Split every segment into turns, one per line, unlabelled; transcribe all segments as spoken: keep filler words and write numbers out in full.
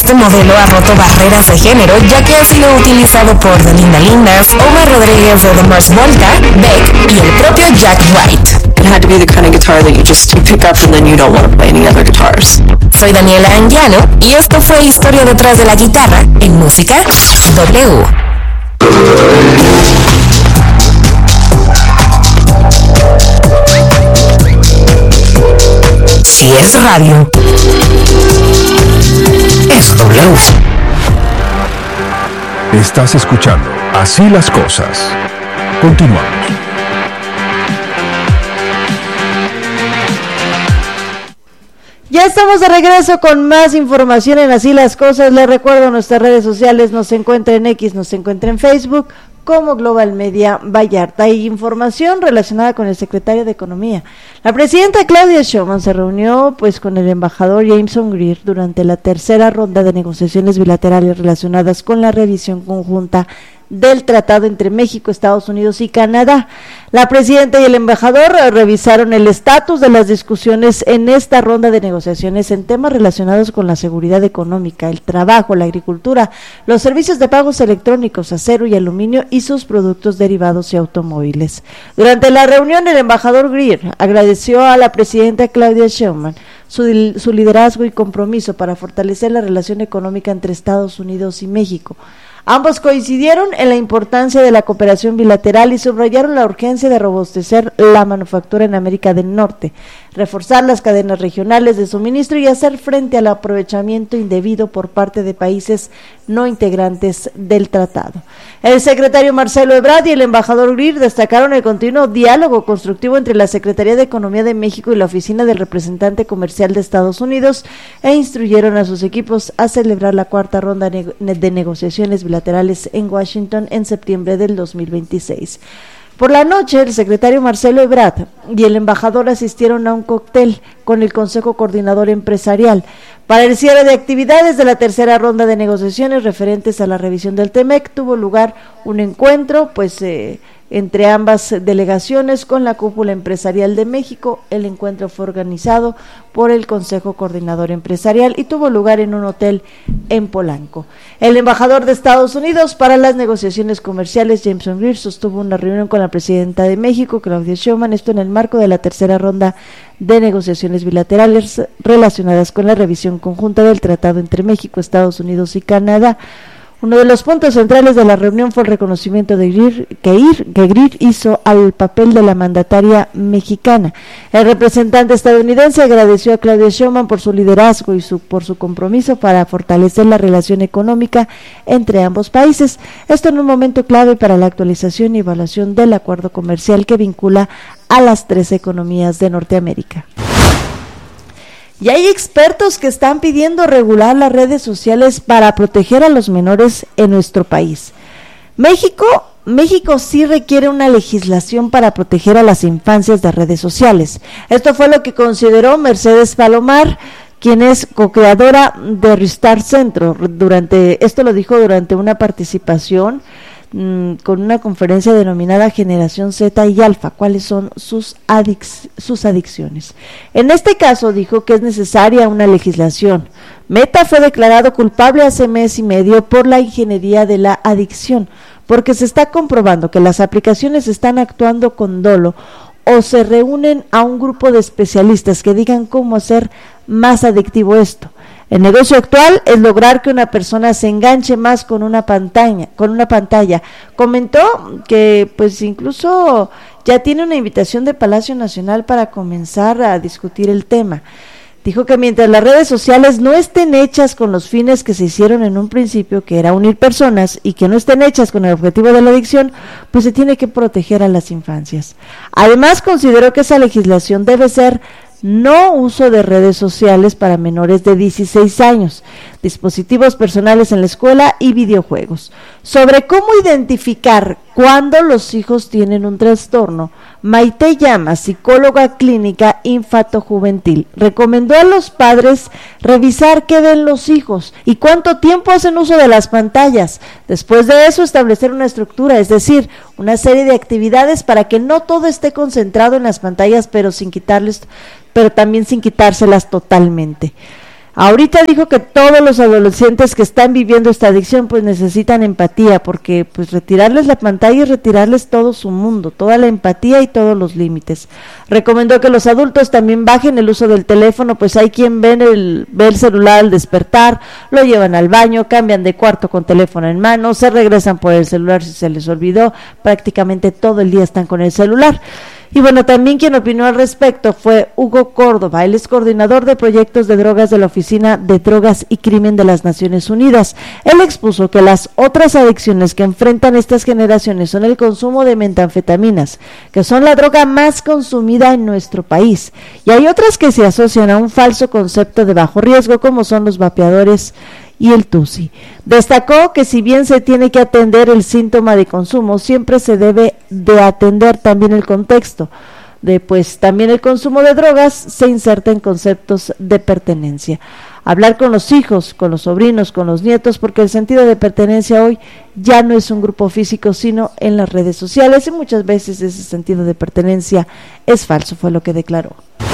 Este modelo ha roto barreras de género, ya que ha sido utilizado por Linda Lindas, Omar Rodríguez de The Mars Volta, Beck y el propio Jack White.
It had to be the kind of guitar that you just you pick up and then you don't want to play any other guitars.
Soy Daniela Anguiano y esto fue Historia detrás de la guitarra en Música W. Si es radio, es W.
Estás escuchando Así las Cosas. Continuamos.
Ya estamos de regreso con más información en Así las Cosas. Les recuerdo nuestras redes sociales, nos encuentra en X, nos encuentra en Facebook como Global Media Vallarta. Hay información relacionada con el secretario de Economía. La presidenta Claudia Sheinbaum se reunió pues con el embajador Jameson Greer durante la tercera ronda de negociaciones bilaterales relacionadas con la revisión conjunta del tratado entre México, Estados Unidos y Canadá. La presidenta y el embajador revisaron el estatus de las discusiones en esta ronda de negociaciones en temas relacionados con la seguridad económica, el trabajo, la agricultura, los servicios de pagos electrónicos, acero y aluminio y sus productos derivados y automóviles. Durante la reunión, el embajador Greer agradeció a la presidenta Claudia Sheinbaum su, su liderazgo y compromiso para fortalecer la relación económica entre Estados Unidos y México. Ambos coincidieron en la importancia de la cooperación bilateral y subrayaron la urgencia de robustecer la manufactura en América del Norte, reforzar las cadenas regionales de suministro y hacer frente al aprovechamiento indebido por parte de países no integrantes del tratado. El secretario Marcelo Ebrard y el embajador Greer destacaron el continuo diálogo constructivo entre la Secretaría de Economía de México y la Oficina del Representante Comercial de Estados Unidos e instruyeron a sus equipos a celebrar la cuarta ronda de negociaciones bilaterales en Washington en septiembre del dos mil veintiséis. Por la noche, el secretario Marcelo Ebrard y el embajador asistieron a un cóctel con el Consejo Coordinador Empresarial para el cierre de actividades de la tercera ronda de negociaciones referentes a la revisión del TEMEC. Tuvo lugar un encuentro, pues, eh, entre ambas delegaciones con la cúpula empresarial de México. El encuentro fue organizado por el Consejo Coordinador Empresarial y tuvo lugar en un hotel en Polanco. El embajador de Estados Unidos para las negociaciones comerciales, Jameson Greer, sostuvo una reunión con la presidenta de México, Claudia Sheinbaum, esto en el marco de la tercera ronda de negociaciones bilaterales relacionadas con la revisión conjunta del tratado entre México, Estados Unidos y Canadá. Uno de los puntos centrales de la reunión fue el reconocimiento de Greer, que, Ir, que Greer hizo al papel de la mandataria mexicana. El representante estadounidense agradeció a Claudia Sheinbaum por su liderazgo y su, por su compromiso para fortalecer la relación económica entre ambos países. Esto en un momento clave para la actualización y evaluación del acuerdo comercial que vincula a las tres economías de Norteamérica. Y hay expertos que están pidiendo regular las redes sociales para proteger a los menores en nuestro país. México, México sí requiere una legislación para proteger a las infancias de redes sociales. Esto fue lo que consideró Mercedes Palomar, quien es co-creadora de Restart Centro. Durante, esto lo dijo durante una participación con una conferencia denominada Generación Z y Alfa, cuáles son sus, adic- sus adicciones. En este caso dijo que es necesaria una legislación. Meta fue declarado culpable hace mes y medio por la ingeniería de la adicción, porque se está comprobando que las aplicaciones están actuando con dolo o se reúnen a un grupo de especialistas que digan cómo hacer más adictivo esto. El negocio actual es lograr que una persona se enganche más con una pantalla, con una pantalla. Comentó que pues incluso ya tiene una invitación de Palacio Nacional para comenzar a discutir el tema. Dijo que mientras las redes sociales no estén hechas con los fines que se hicieron en un principio, que era unir personas, y que no estén hechas con el objetivo de la adicción, pues se tiene que proteger a las infancias. Además, consideró que esa legislación debe ser no uso de redes sociales para menores de dieciséis años, dispositivos personales en la escuela y videojuegos. Sobre cómo identificar cuando los hijos tienen un trastorno, Maite Llamas, psicóloga clínica infantojuvenil, recomendó a los padres revisar qué ven los hijos y cuánto tiempo hacen uso de las pantallas. Después de eso, establecer una estructura, es decir, una serie de actividades para que no todo esté concentrado en las pantallas, pero sin quitarles, pero también sin quitárselas totalmente. Ahorita dijo que todos los adolescentes que están viviendo esta adicción pues necesitan empatía, porque pues retirarles la pantalla es retirarles todo su mundo, toda la empatía y todos los límites. Recomendó que los adultos también bajen el uso del teléfono, pues hay quien ve el, ve el celular al despertar, lo llevan al baño, cambian de cuarto con teléfono en mano, se regresan por el celular si se les olvidó, prácticamente todo el día están con el celular. Y bueno, también quien opinó al respecto fue Hugo Córdoba, él es coordinador de proyectos de drogas de la Oficina de Drogas y Crimen de las Naciones Unidas. Él expuso que las otras adicciones que enfrentan estas generaciones son el consumo de metanfetaminas, que son la droga más consumida en nuestro país, y hay otras que se asocian a un falso concepto de bajo riesgo, como son los vapeadores y el tusi. Destacó que si bien se tiene que atender el síntoma de consumo, siempre se debe de atender también el contexto de pues también el consumo de drogas se inserta en conceptos de pertenencia. Hablar con los hijos, con los sobrinos, con los nietos, porque el sentido de pertenencia hoy ya no es un grupo físico, sino en las redes sociales, y muchas veces ese sentido de pertenencia es falso, fue lo que declaró.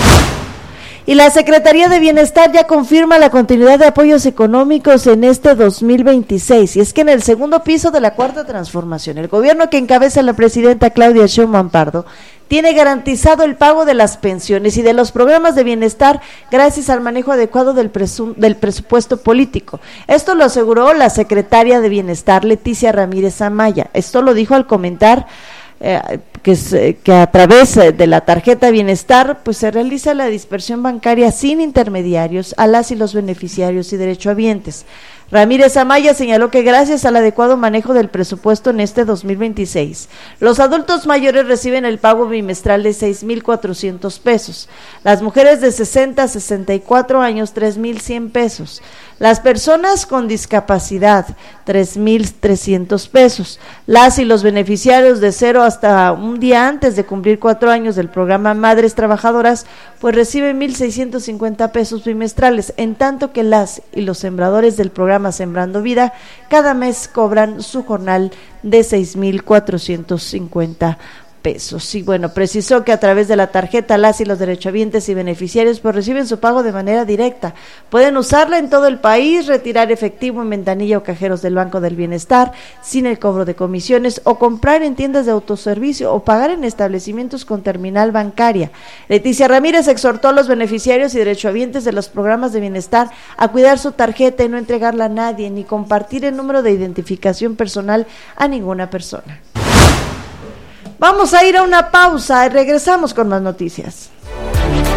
Y la Secretaría de Bienestar ya confirma la continuidad de apoyos económicos en este dos mil veintiséis, y es que en el segundo piso de la Cuarta Transformación, el gobierno que encabeza la presidenta Claudia Sheinbaum Pardo tiene garantizado el pago de las pensiones y de los programas de bienestar gracias al manejo adecuado del, presu- del presupuesto político. Esto lo aseguró la secretaria de Bienestar, Leticia Ramírez Amaya. Esto lo dijo al comentar Eh, que, es, eh, que a través de la tarjeta Bienestar pues se realiza la dispersión bancaria sin intermediarios a las y los beneficiarios y derechohabientes. Ramírez Amaya señaló que gracias al adecuado manejo del presupuesto en este dos mil veintiséis, los adultos mayores reciben el pago bimestral de seis mil cuatrocientos pesos, las mujeres de sesenta a sesenta y cuatro años tres mil cien pesos, las personas con discapacidad tres mil trescientos pesos, las y los beneficiarios de cero hasta un día antes de cumplir cuatro años del programa Madres Trabajadoras pues reciben mil seiscientos cincuenta pesos bimestrales, en tanto que las y los sembradores del programa Sembrando Vida cada mes cobran su jornal de seis mil cuatrocientos cincuenta pesos. Y bueno, precisó que a través de la tarjeta las y los derechohabientes y beneficiarios pues reciben su pago de manera directa. Pueden usarla en todo el país, retirar efectivo en ventanilla o cajeros del Banco del Bienestar sin el cobro de comisiones, o comprar en tiendas de autoservicio o pagar en establecimientos con terminal bancaria. Leticia Ramírez exhortó a los beneficiarios y derechohabientes de los programas de bienestar a cuidar su tarjeta y no entregarla a nadie, ni compartir el número de identificación personal a ninguna persona. Vamos a ir a una pausa y regresamos con más noticias.